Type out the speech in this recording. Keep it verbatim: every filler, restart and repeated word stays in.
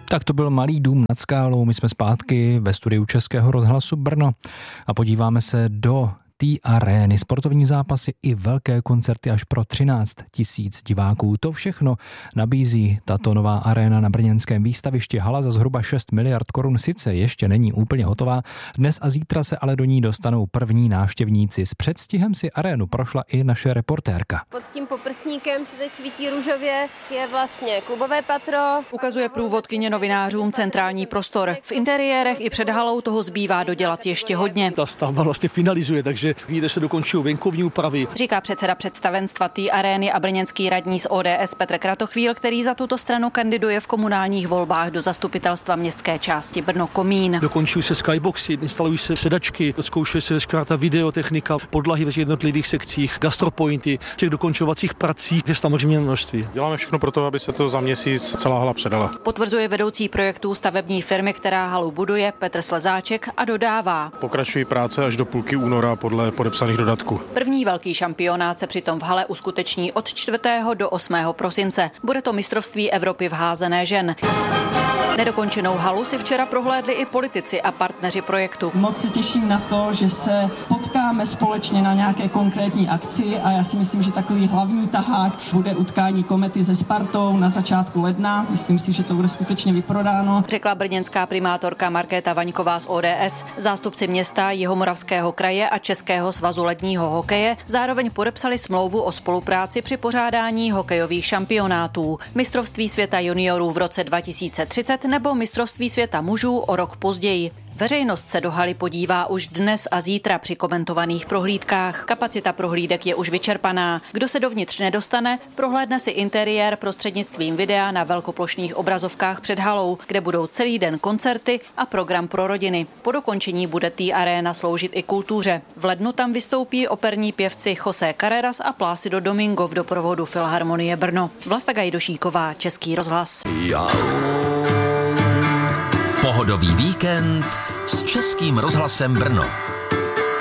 Tak to byl Malý dům nad Skálou, my jsme zpátky ve studiu Českého rozhlasu Brno a podíváme se do té arény. Sportovní zápasy i velké koncerty až pro třináct tisíc diváků. To všechno nabízí tato nová aréna na brněnském výstavišti. Hala za zhruba šest miliard korun sice ještě není úplně hotová, dnes a zítra se ale do ní dostanou první návštěvníci. S předstihem si arénu prošla i naše reportérka. Pod tím poprsníkem se teď svítí růžově, je vlastně klubové patro. Ukazuje průvodkyně novinářům centrální prostor. V interiérech i před halou toho zbývá dodělat ještě hodně. Ta stavba vlastně finalizuje, takže vidíte, se dokončují venkovní úpravy. Říká předseda představenstva té arény a brněnský radní z O D S Petr Kratochvíl, který za tuto stranu kandiduje v komunálních volbách do zastupitelstva městské části Brno-Komín. Dokončují se skyboxy, instalují se sedačky, zkoušuje se veškerá ta videotechnika, podlahy v jednotlivých sekcích, gastropointy, těch dokončovacích prací je samozřejmě množství. Děláme všechno pro to, aby se to za měsíc celá hala předala. Potvrzuje vedoucí projektů stavební firmy, která halu buduje, Petr Slezáček, a dodává: Pokračují práce až do půlky února podle podepsaných dodatků. První velký šampionát se přitom v hale uskuteční od čtvrtého do osmého prosince. Bude to mistrovství Evropy v házené žen. Nedokončenou halu si včera prohlédli i politici a partneři projektu. Moc se těším na to, že se potkáme společně na nějaké konkrétní akci a já si myslím, že takový hlavní tahák bude utkání Komety se Spartou na začátku ledna. Myslím si, že to bude skutečně vyprodáno. Řekla brněnská primátorka Markéta Vaňková z O D S. Zástupci města, Jihomoravského kraje a Českého svazu ledního hokeje zároveň podepsali smlouvu o spolupráci při pořádání hokejových šampionátů. Mistrovství světa juniorů v roce dva tisíce třicet nebo mistrovství světa mužů o rok později. Veřejnost se do haly podívá už dnes a zítra při komentovaných prohlídkách. Kapacita prohlídek je už vyčerpaná. Kdo se dovnitř nedostane, prohlédne si interiér prostřednictvím videa na velkoplošných obrazovkách před halou, kde budou celý den koncerty a program pro rodiny. Po dokončení bude tý aréna sloužit i kultuře. V lednu tam vystoupí operní pěvci José Carreras a Plácido Domingo v doprovodu Filharmonie Brno. Vlasta Gajdošíková, Český rozhlas. Pohodový víkend s Českým rozhlasem Brno.